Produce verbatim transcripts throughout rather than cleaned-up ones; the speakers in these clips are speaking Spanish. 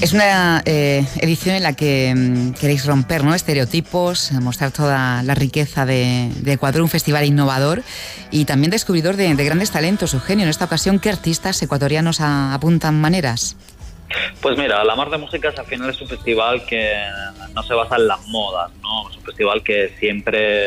Es una eh, edición en la que mm, queréis romper, ¿no?, estereotipos, mostrar toda la riqueza de, de Ecuador, un festival innovador y también descubridor de, de grandes talentos. Eugenio, en esta ocasión, ¿qué artistas ecuatorianos a, apuntan maneras? Pues mira, La Mar de Músicas al final es un festival que no se basa en las modas, ¿no? Es un festival que siempre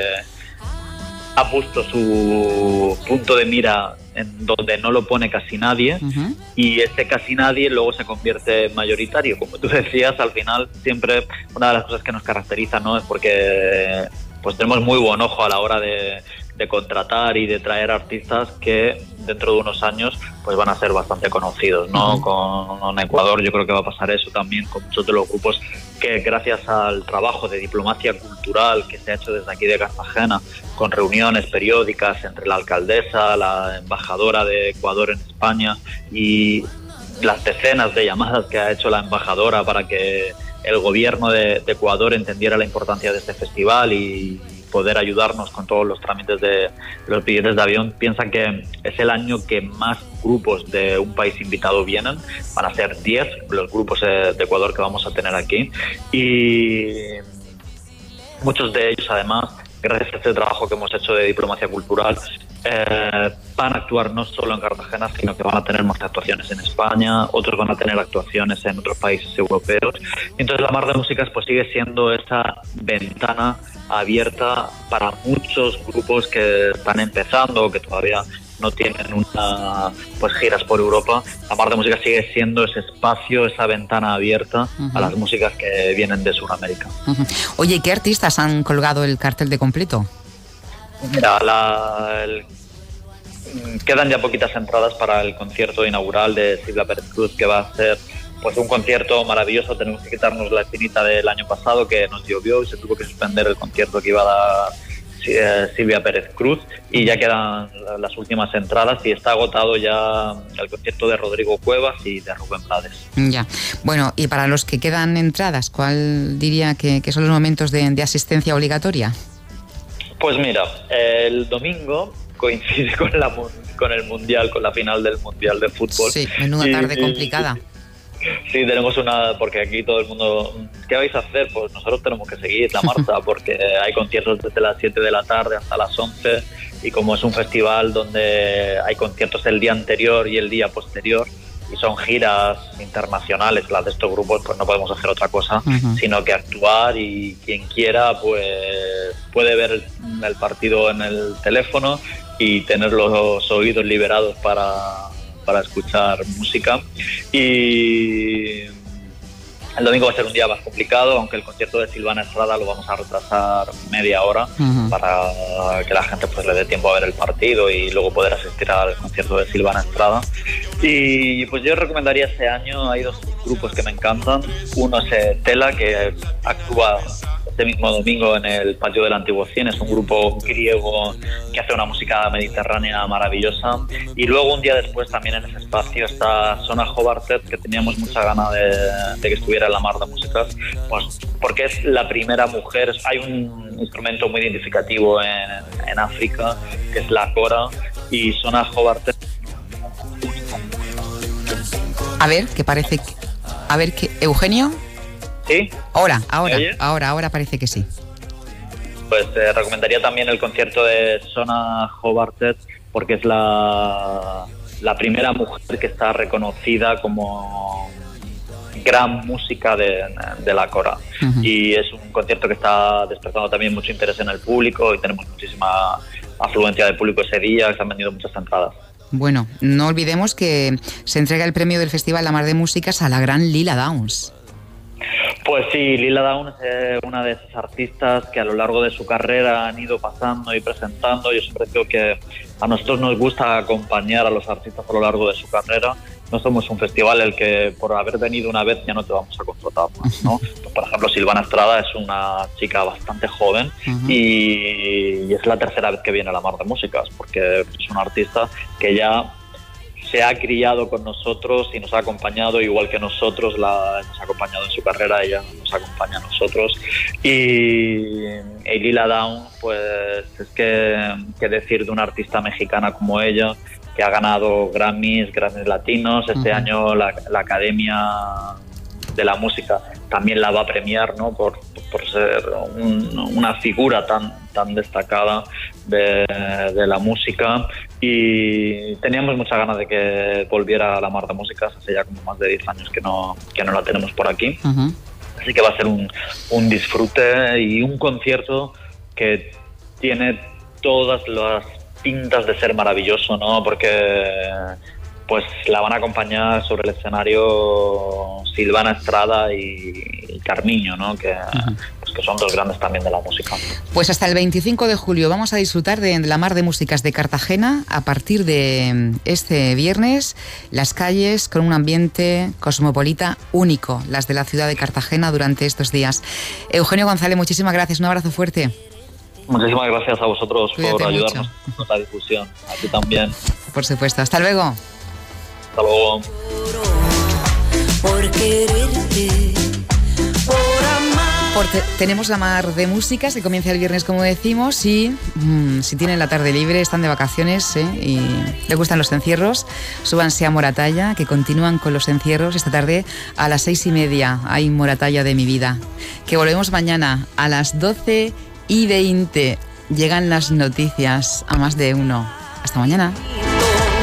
ha puesto su punto de mira en donde no lo pone casi nadie, uh-huh. y ese casi nadie luego se convierte en mayoritario. Como tú decías, al final siempre una de las cosas que nos caracteriza, ¿no?, es porque pues tenemos muy buen ojo a la hora de, de contratar y de traer artistas que dentro de unos años pues van a ser bastante conocidos, ¿no? Uh-huh. Con, con Ecuador yo creo que va a pasar eso también con muchos de los grupos que gracias al trabajo de diplomacia cultural que se ha hecho desde aquí de Cartagena, con reuniones periódicas entre la alcaldesa, la embajadora de Ecuador en España y las decenas de llamadas que ha hecho la embajadora para que el gobierno de, de Ecuador entendiera la importancia de este festival y poder ayudarnos con todos los trámites de, de los billetes de avión. Piensan que es el año que más grupos de un país invitado vienen. Van a ser diez los grupos de Ecuador que vamos a tener aquí y muchos de ellos además, gracias a este trabajo que hemos hecho de diplomacia cultural, eh, van a actuar no solo en Cartagena, sino que van a tener más actuaciones en España, otros van a tener actuaciones en otros países europeos. Entonces La Mar de Músicas pues sigue siendo esa ventana abierta para muchos grupos que están empezando o que todavía no tienen una pues giras por Europa. La Mar de Músicas sigue siendo ese espacio, esa ventana abierta uh-huh. a las músicas que vienen de Sudamérica. Uh-huh. Oye, ¿qué artistas han colgado el cartel de completo? Mira, la, el, quedan ya poquitas entradas para el concierto inaugural de Silvia Pérez Cruz, que va a ser pues un concierto maravilloso. Tenemos que quitarnos la espinita del año pasado que nos llovió y se tuvo que suspender el concierto que iba a dar Silvia Pérez Cruz, y ya quedan las últimas entradas y está agotado ya el concierto de Rodrigo Cuevas y de Rubén Blades. Ya, bueno, y para los que quedan entradas, ¿cuál diría que, que son los momentos de, de asistencia obligatoria? Pues mira, el domingo coincide con, la, con el Mundial, con la final del Mundial de Fútbol. Sí, menuda tarde y, complicada. Sí, tenemos una, porque aquí todo el mundo, ¿qué vais a hacer? Pues nosotros tenemos que seguir la marcha, porque hay conciertos desde las siete de la tarde hasta las once, y como es un festival donde hay conciertos el día anterior y el día posterior, y son giras internacionales las de estos grupos, pues no podemos hacer otra cosa, uh-huh. sino que actuar, y quien quiera pues puede ver el, el partido en el teléfono y tener los oídos liberados para... para escuchar música. Y el domingo va a ser un día más complicado, aunque el concierto de Silvana Estrada lo vamos a retrasar media hora uh-huh. para que la gente pues le dé tiempo a ver el partido y luego poder asistir al concierto de Silvana Estrada. Y pues yo recomendaría este año, hay dos grupos que me encantan. Uno es eh, Tela, que actúa este mismo domingo en el patio del Antiguo Cien. Es un grupo griego que hace una música mediterránea maravillosa. Y luego un día después también en ese espacio está Sona Jobartet, que teníamos mucha gana de, de que estuviera en La Mar de Músicas, pues porque es la primera mujer. Hay un instrumento muy identificativo en, en África, que es la cora, y Sona Jobartet. A ver, que parece que... A ver, que ¿Eugenio? ¿Sí? Ahora, ahora, ahora, ahora parece que sí. Pues eh, recomendaría también el concierto de Sona Jobartet, porque es la, la primera mujer que está reconocida como gran música de, de la cora. Uh-huh. Y es un concierto que está despertando también mucho interés en el público y tenemos muchísima afluencia de público ese día, que se han vendido muchas entradas. Bueno, no olvidemos que se entrega el premio del Festival La Mar de Músicas a la gran Lila Downs. Pues sí, Lila Downs es una de esas artistas que a lo largo de su carrera han ido pasando y presentando. Yo siempre digo que a nosotros nos gusta acompañar a los artistas a lo largo de su carrera. No somos un festival el que por haber venido una vez ya no te vamos a contratar más, ¿no? Pues, por ejemplo, Silvana Estrada es una chica bastante joven uh-huh. y, y es la tercera vez que viene a La Mar de Músicas, porque es una artista que ya se ha criado con nosotros y nos ha acompañado igual que nosotros la hemos acompañado en su carrera. Ella nos acompaña a nosotros. Y, y Lila Downs, pues es que, que decir de una artista mexicana como ella, que ha ganado Grammys, Grammys latinos. Este uh-huh. año la, la Academia de la música también la va a premiar, ¿no? Por, por ser un, una figura tan, tan destacada de, de la música, y teníamos muchas ganas de que volviera a la Mar de Músicas. Hace ya como más de diez años que no, que no la tenemos por aquí. Uh-huh. Así que va a ser un, un disfrute y un concierto que tiene todas las pintas de ser maravilloso, ¿no? Porque pues la van a acompañar sobre el escenario Silvana Estrada y, y Carmiño, ¿no? Que, uh-huh. pues que son dos grandes también de la música. Pues hasta el veinticinco de julio vamos a disfrutar de, de la Mar de Músicas de Cartagena. A partir de este viernes, las calles con un ambiente cosmopolita único, las de la ciudad de Cartagena durante estos días. Eugenio González, muchísimas gracias, un abrazo fuerte. Muchísimas gracias a vosotros. Cuídate por ayudarnos mucho. Con la difusión. A ti también. Por supuesto. Hasta luego. Hasta luego. Por quererte, por amar. Por te- tenemos la Mar de Músicas que comienza el viernes, como decimos, y mmm, si tienen la tarde libre, están de vacaciones, ¿eh? Y les gustan los encierros, súbanse a Moratalla, que continúan con los encierros esta tarde a las seis y media. Hay Moratalla de mi vida. Que volvemos mañana a las doce y veinte. Llegan las noticias a más de uno. Hasta mañana.